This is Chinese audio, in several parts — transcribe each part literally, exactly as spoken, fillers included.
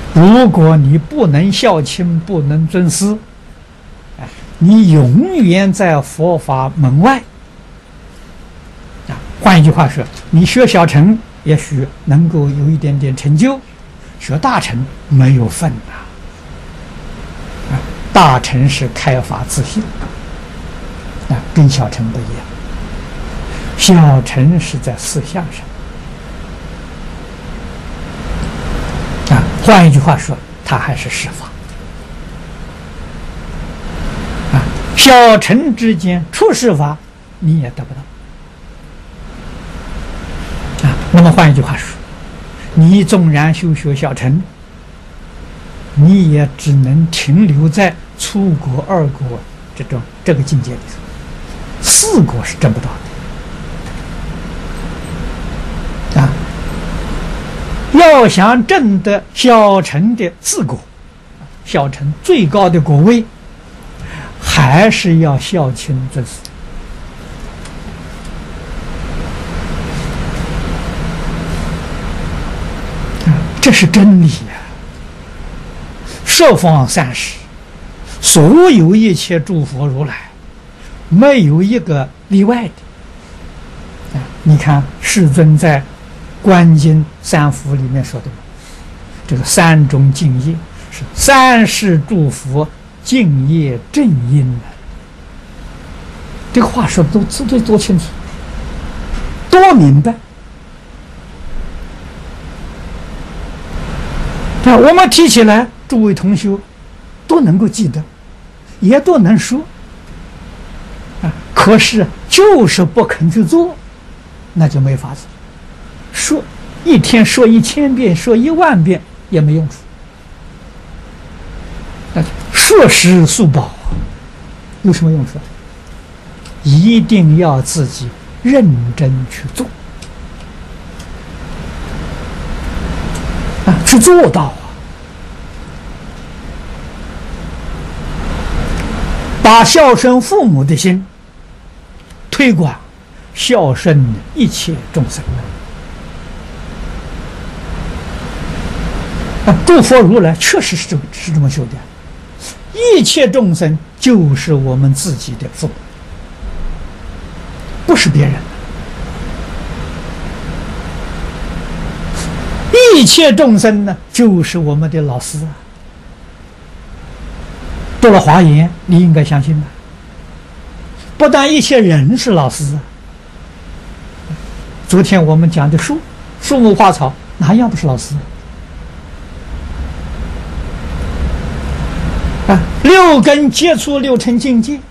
如果你不能孝亲，不能尊师，哎，你永远在佛法门外。啊，换一句话说，你学小乘也许能够有一点点成就，学大乘没有份呐。啊，大乘是开发自信，啊，跟小乘不一样。小乘是在思想上。啊，换一句话说，它还是释法。啊，小乘之间出释法，你也得不到。啊，那么换一句话说，你纵然修学小乘，你也只能停留在初果、二果这种这个境界里头，四果是证不到的。啊。要想证得小乘的四果，小乘最高的果位，还是要孝亲尊师。这是真理呀！十方三世，所有一切诸佛如来，没有一个例外的。啊，你看世尊在观经三福里面说的，这个三种敬业是三世诸佛敬业正因的。这个话说的多多多清楚，多明白。啊，我们提起来，诸位同学都能够记得，也都能说。啊，可是就是不肯去做，那就没法子。说一天说一千遍，说一万遍也没用处。说实速报有什么用处？一定要自己认真去做啊，去做到啊，把孝顺父母的心推广，孝顺一切众生。诸佛如来确实是这么是这么修的，一切众生就是我们自己的父母，不是别人。一切众生呢，就是我们的老师啊。读了华严，你应该相信的。不但一切人是老师啊，昨天我们讲的树、树木、花草，哪样不是老师？啊，六根接触六尘境界，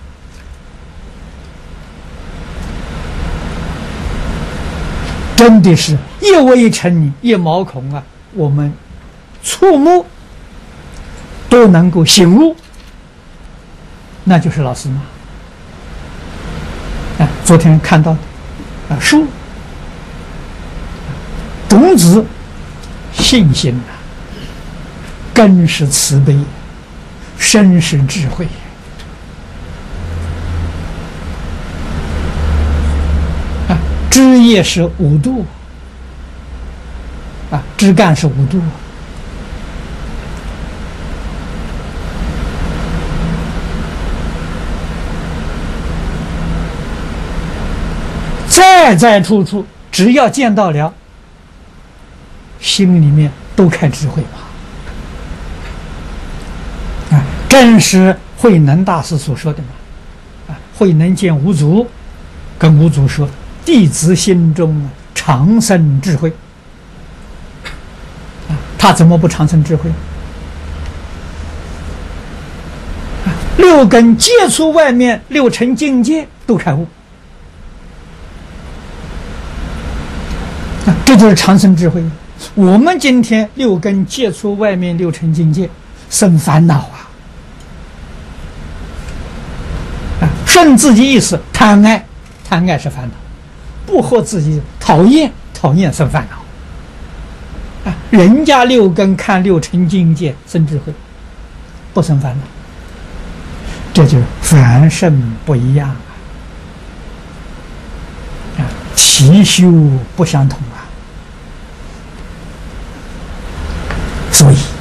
真的是一微尘一毛孔啊，我们触目都能够醒悟，那就是老师嘛。啊，昨天看到的啊，树种子信心啊，根是慈悲，身是智慧。啊，枝叶是五度，啊，枝干是五度。在在处处，只要见到了，心里面都开智慧嘛。啊，正是慧能大师所说的嘛。啊，慧能见五祖，跟五祖说：“弟子心中常生智慧。”啊，他怎么不常生智慧？啊，六根接触外面六尘境界都开悟。这就是长生智慧。我们今天六根接触外面六尘境界，生烦恼啊！啊，顺自己意思，贪爱，贪爱是烦恼；不合自己讨厌，讨厌生烦恼。啊，人家六根看六尘境界生智慧，不生烦恼，这就是凡圣不一样啊！啊，其修不相同啊！所以